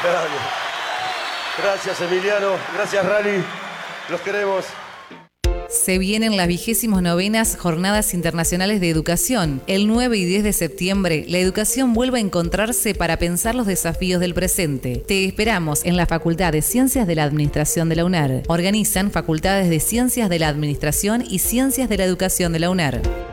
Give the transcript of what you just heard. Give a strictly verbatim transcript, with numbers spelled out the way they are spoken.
Gracias, Emiliano. Gracias, Rally. Los queremos. Se vienen las vigésimos novenas Jornadas Internacionales de Educación. El nueve y diez de septiembre, la educación vuelve a encontrarse para pensar los desafíos del presente. Te esperamos en la Facultad de Ciencias de la Administración de la UNAR. Organizan Facultades de Ciencias de la Administración y Ciencias de la Educación de la UNAR.